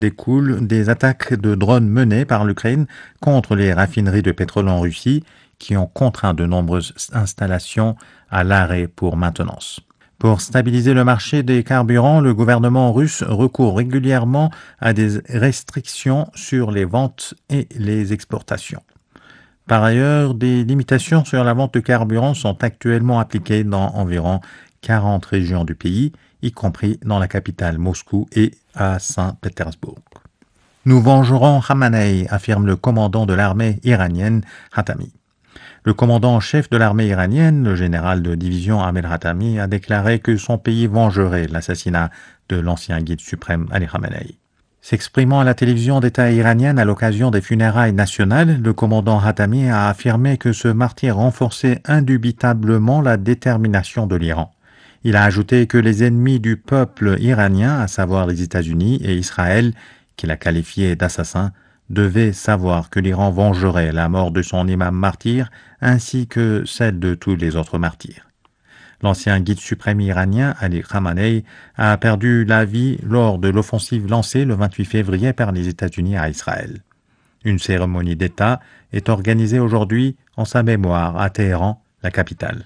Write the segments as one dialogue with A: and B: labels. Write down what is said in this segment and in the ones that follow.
A: découle des attaques de drones menées par l'Ukraine contre les raffineries de pétrole en Russie qui ont contraint de nombreuses installations à l'arrêt pour maintenance. Pour stabiliser le marché des carburants, le gouvernement russe recourt régulièrement à des restrictions sur les ventes et les exportations. Par ailleurs, des limitations sur la vente de carburant sont actuellement appliquées dans environ 40 régions du pays, y compris dans la capitale Moscou et à Saint-Pétersbourg. Nous vengerons Khamenei, affirme le commandant de l'armée iranienne Khatami. Le commandant en chef de l'armée iranienne, le général de division Amir Khatami, a déclaré que son pays vengerait l'assassinat de l'ancien guide suprême Ali Khamenei. S'exprimant à la télévision d'État iranienne à l'occasion des funérailles nationales, le commandant Khatami a affirmé que ce martyre renforçait indubitablement la détermination de l'Iran. Il a ajouté que les ennemis du peuple iranien, à savoir les États-Unis et Israël, qu'il a qualifiés d'assassins, devaient savoir que l'Iran vengerait la mort de son imam martyr ainsi que celle de tous les autres martyrs. L'ancien guide suprême iranien, Ali Khamenei, a perdu la vie lors de l'offensive lancée le 28 février par les États-Unis à Israël. Une cérémonie d'État est organisée aujourd'hui en sa mémoire à Téhéran, la capitale.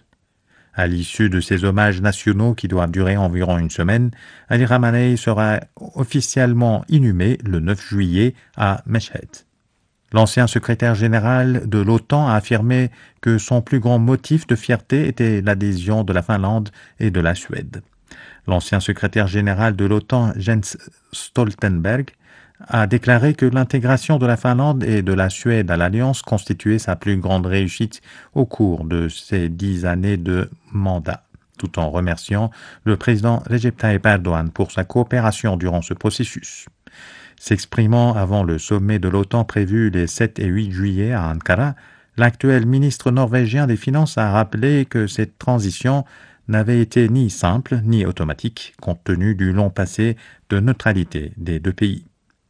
A: À l'issue de ces hommages nationaux qui doivent durer environ une semaine, Ali Khamenei sera officiellement inhumé le 9 juillet à Meshhed. L'ancien secrétaire général de l'OTAN a affirmé que son plus grand motif de fierté était l'adhésion de la Finlande et de la Suède. L'ancien secrétaire général de l'OTAN, Jens Stoltenberg, a déclaré que l'intégration de la Finlande et de la Suède à l'Alliance constituait sa plus grande réussite au cours de ces 10 années de mandat, tout en remerciant le président Recep Tayyip Erdogan pour sa coopération durant ce processus. S'exprimant avant le sommet de l'OTAN prévu les 7 et 8 juillet à Ankara, l'actuel ministre norvégien des Finances a rappelé que cette transition n'avait été ni simple ni automatique, compte tenu du long passé de neutralité des deux pays.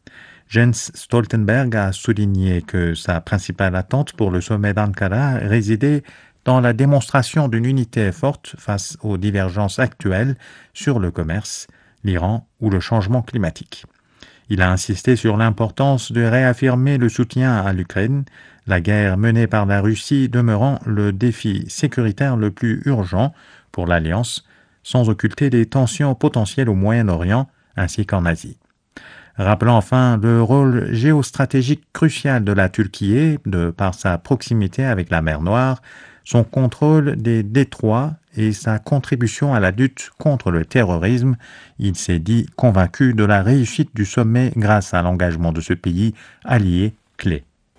A: Jens Stoltenberg a souligné que sa principale attente pour le sommet d'Ankara résidait dans la démonstration d'une unité forte face aux divergences actuelles sur le commerce, l'Iran ou le changement climatique. Il a insisté sur l'importance de réaffirmer le soutien à l'Ukraine, la guerre menée par la Russie demeurant le défi sécuritaire le plus urgent pour l'Alliance, sans occulter les tensions potentielles au Moyen-Orient ainsi qu'en Asie. Rappelant enfin le rôle géostratégique crucial de la Turquie de par sa proximité avec la mer Noire, son contrôle des détroits et sa contribution à la lutte contre le terrorisme, il s'est dit convaincu de la réussite du sommet grâce à l'engagement de ce pays allié clé.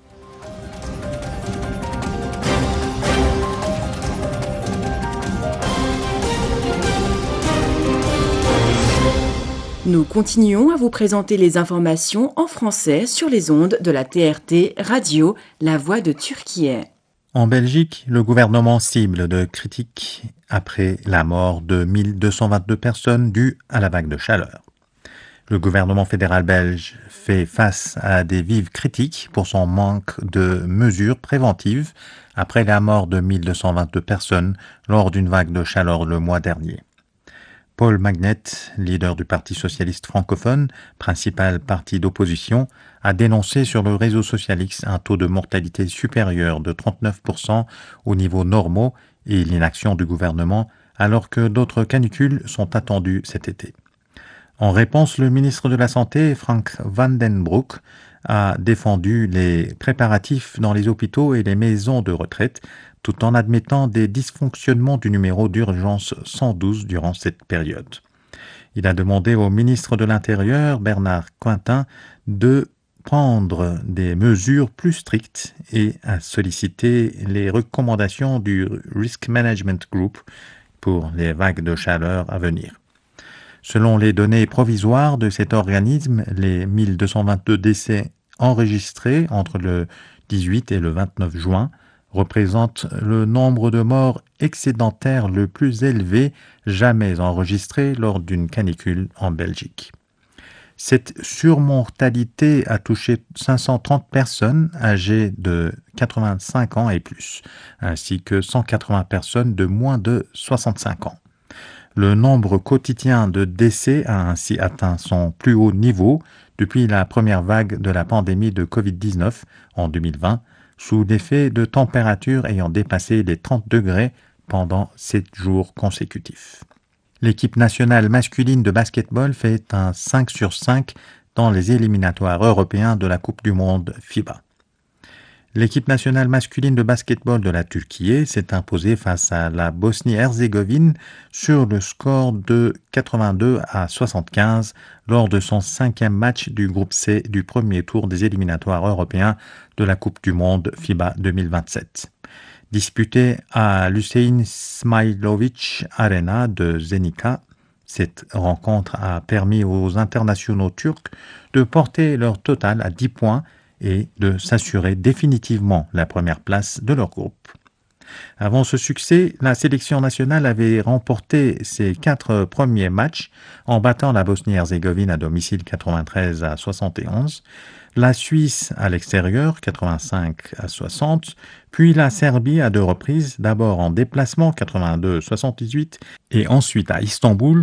B: Nous continuons à vous présenter les informations en français sur les ondes de la TRT Radio, La Voix de Turquie.
A: En Belgique, le gouvernement cible de critiques après la mort de 1222 personnes dues à la vague de chaleur. Le gouvernement fédéral belge fait face à des vives critiques pour son manque de mesures préventives après la mort de 1222 personnes lors d'une vague de chaleur le mois dernier. Paul Magnet, leader du Parti socialiste francophone, principal parti d'opposition, a dénoncé sur le réseau social X un taux de mortalité supérieur de 39% aux niveaux normaux et l'inaction du gouvernement, alors que d'autres canicules sont attendues cet été. En réponse, le ministre de la Santé, Frank Vandenbroek, a défendu les préparatifs dans les hôpitaux et les maisons de retraite, tout en admettant des dysfonctionnements du numéro d'urgence 112 durant cette période. Il a demandé au ministre de l'Intérieur, Bernard Cointin, de prendre des mesures plus strictes et a sollicité les recommandations du Risk Management Group pour les vagues de chaleur à venir. Selon les données provisoires de cet organisme, les 1222 décès enregistrés entre le 18 et le 29 juin représentent le nombre de morts excédentaires le plus élevé jamais enregistré lors d'une canicule en Belgique. Cette surmortalité a touché 530 personnes âgées de 85 ans et plus, ainsi que 180 personnes de moins de 65 ans. Le nombre quotidien de décès a ainsi atteint son plus haut niveau depuis la première vague de la pandémie de Covid-19 en 2020, sous l'effet de températures ayant dépassé les 30 degrés pendant 7 jours consécutifs. L'équipe nationale masculine de basketball fait un 5 sur 5 dans les éliminatoires européens de la Coupe du Monde FIBA. L'équipe nationale masculine de basketball de la Turquie s'est imposée face à la Bosnie-Herzégovine sur le score de 82-75 lors de son 5e match du groupe C du premier tour des éliminatoires européens de la Coupe du Monde FIBA 2027. Disputé à l'Hüseyin Smailovic Arena de Zenica, cette rencontre a permis aux internationaux turcs de porter leur total à 10 points et de s'assurer définitivement la première place de leur groupe. Avant ce succès, la sélection nationale avait remporté ses 4 premiers matchs en battant la Bosnie-Herzégovine à domicile 93-71, la Suisse à l'extérieur 85-60, puis la Serbie à 2 reprises, d'abord en déplacement 82-78 et ensuite à Istanbul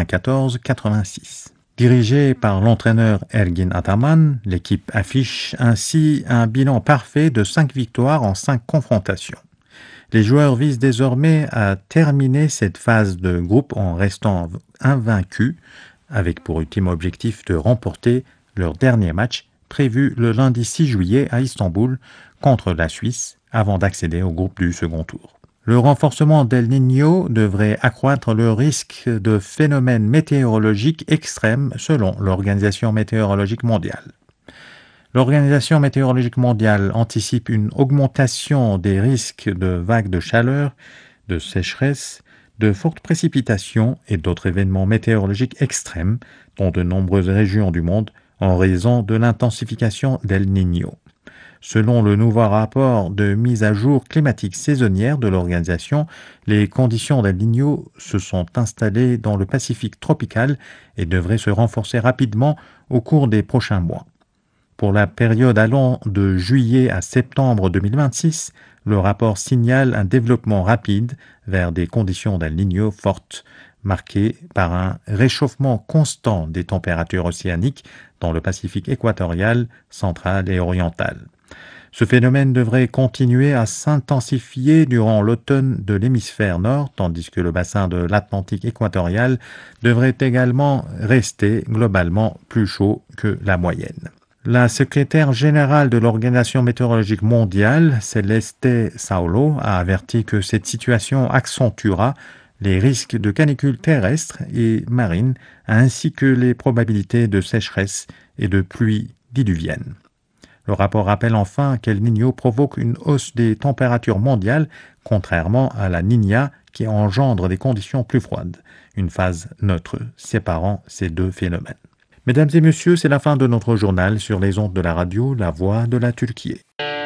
A: 94-86. Dirigée par l'entraîneur Ergin Ataman, l'équipe affiche ainsi un bilan parfait de 5 victoires en 5 confrontations. Les joueurs visent désormais à terminer cette phase de groupe en restant invaincus, avec pour ultime objectif de remporter leur dernier match prévu le lundi 6 juillet à Istanbul contre la Suisse avant d'accéder au groupe du second tour. Le renforcement d'El Niño devrait accroître le risque de phénomènes météorologiques extrêmes selon l'Organisation météorologique mondiale. L'Organisation météorologique mondiale anticipe une augmentation des risques de vagues de chaleur, de sécheresse, de fortes précipitations et d'autres événements météorologiques extrêmes dans de nombreuses régions du monde en raison de l'intensification d'El Niño. Selon le nouveau rapport de mise à jour climatique saisonnière de l'organisation, les conditions d'El Niño se sont installées dans le Pacifique tropical et devraient se renforcer rapidement au cours des prochains mois. Pour la période allant de juillet à septembre 2026, le rapport signale un développement rapide vers des conditions d'El Niño fortes, marquées par un réchauffement constant des températures océaniques dans le Pacifique équatorial, central et oriental. Ce phénomène devrait continuer à s'intensifier durant l'automne de l'hémisphère nord, tandis que le bassin de l'Atlantique équatorial devrait également rester globalement plus chaud que la moyenne. La secrétaire générale de l'Organisation météorologique mondiale, Celeste Saulo, a averti que cette situation accentuera les risques de canicules terrestres et marines, ainsi que les probabilités de sécheresse et de pluies diluviennes. Le rapport rappelle enfin qu'El Niño provoque une hausse des températures mondiales, contrairement à la Niña qui engendre des conditions plus froides, une phase neutre séparant ces deux phénomènes. Mesdames et messieurs, c'est la fin de notre journal sur les ondes de la radio La Voix de la Turquie.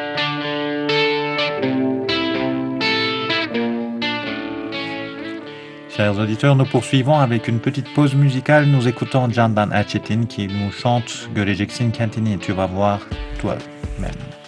A: Chers auditeurs, nous poursuivons avec une petite pause musicale. Nous écoutons Candan Erçetin qui nous chante Göreceksin Kendini, tu vas voir toi-même.